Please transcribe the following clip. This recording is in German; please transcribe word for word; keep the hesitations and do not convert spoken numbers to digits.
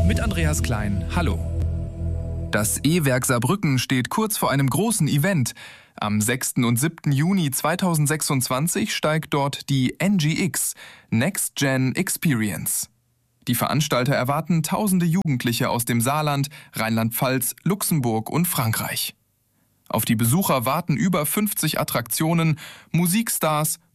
mit Andreas Klein. Hallo. Das E-Werk Saarbrücken steht kurz vor einem großen Event. Am sechsten und siebten Juni zweitausendsechsundzwanzig steigt dort die N G X, Next Gen Experience. Die Veranstalter erwarten tausende Jugendliche aus dem Saarland, Rheinland-Pfalz, Luxemburg und Frankreich. Auf die Besucher warten über fünfzig Attraktionen, Musikstars